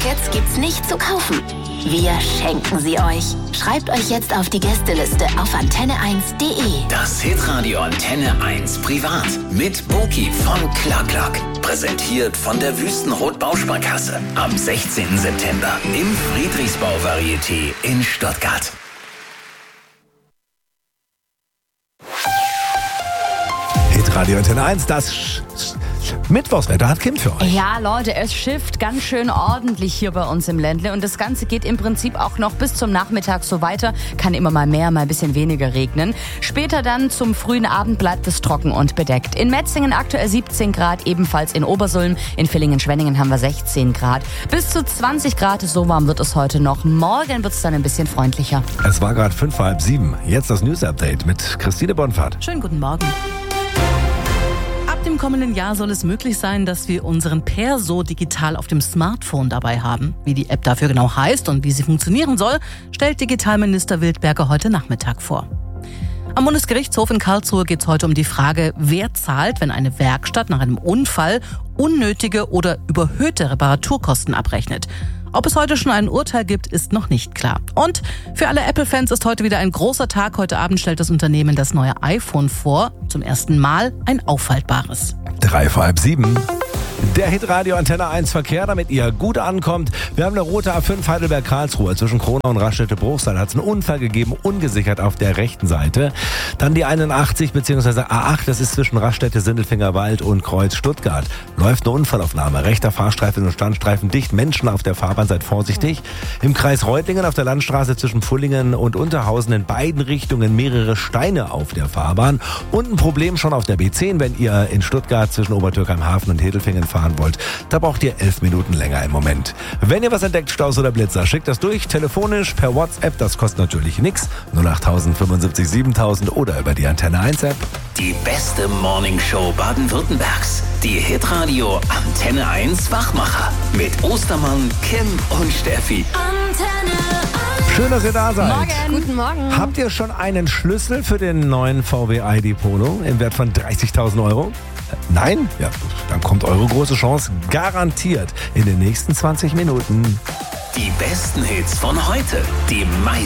Tickets gibt's nicht zu kaufen. Wir schenken sie euch. Schreibt euch jetzt auf die Gästeliste auf antenne1.de. Das Hitradio Antenne 1 Privat mit Boki von Clark. Präsentiert von der Wüstenrot Bausparkasse. Am 16. September im Friedrichsbau Varieté in Stuttgart. Hitradio Antenne 1, das Mittwochswetter hat Kim für euch. Ja, Leute, es schifft ganz schön ordentlich hier bei uns im Ländle und das Ganze geht im Prinzip auch noch bis zum Nachmittag so weiter. Kann immer mal mehr, mal ein bisschen weniger regnen. Später dann zum frühen Abend bleibt es trocken und bedeckt. In Metzingen aktuell 17 Grad, ebenfalls in Obersulm. In Villingen-Schwenningen haben wir 16 Grad. Bis zu 20 Grad, so warm wird es heute noch. Morgen wird es dann ein bisschen freundlicher. Es war gerade 6:55. Jetzt das News-Update mit Christine Bonfahrt. Schönen guten Morgen. Ab dem kommenden Jahr soll es möglich sein, dass wir unseren Perso digital auf dem Smartphone dabei haben. Wie die App dafür genau heißt und wie sie funktionieren soll, stellt Digitalminister Wildberger heute Nachmittag vor. Am Bundesgerichtshof in Karlsruhe geht es heute um die Frage, wer zahlt, wenn eine Werkstatt nach einem Unfall unnötige oder überhöhte Reparaturkosten abrechnet. Ob es heute schon ein Urteil gibt, ist noch nicht klar. Und für alle Apple-Fans ist heute wieder ein großer Tag. Heute Abend stellt das Unternehmen das neue iPhone vor. Zum ersten Mal ein auffaltbares. 6:55. Der Hitradio Antenne 1 Verkehr, damit ihr gut ankommt. Wir haben eine rote A5 Heidelberg-Karlsruhe. Zwischen Kronau und Raststätte-Bruchsal hat es einen Unfall gegeben, ungesichert auf der rechten Seite. Dann die 81 bzw. A8, das ist zwischen Raststätte Sindelfingerwald und Kreuz Stuttgart. Läuft eine Unfallaufnahme. Rechter Fahrstreifen und Standstreifen dicht. Menschen auf der Fahrbahn, seid vorsichtig. Im Kreis Reutlingen auf der Landstraße zwischen Pfullingen und Unterhausen in beiden Richtungen mehrere Steine auf der Fahrbahn. Und ein Problem schon auf der B10, wenn ihr in Stuttgart zwischen Obertürkheimhafen und Hedelfingen fahren wollt. Da braucht ihr 11 Minuten länger im Moment. Wenn ihr was entdeckt, Staus oder Blitzer, schickt das durch, telefonisch, per WhatsApp, das kostet natürlich nichts. 08000 75 7000 oder über die Antenne 1 App. Die beste Morningshow Baden-Württembergs. Die Hitradio Antenne 1 Wachmacher. Mit Ostermann, Kim und Steffi. Antenne 1. Schön, dass ihr da seid. Morgen. Guten Morgen. Habt ihr schon einen Schlüssel für den neuen VW ID Polo im Wert von 30.000 Euro? Nein? Ja, dann kommt eure große Chance garantiert in den nächsten 20 Minuten. Die besten Hits von heute. Die meisten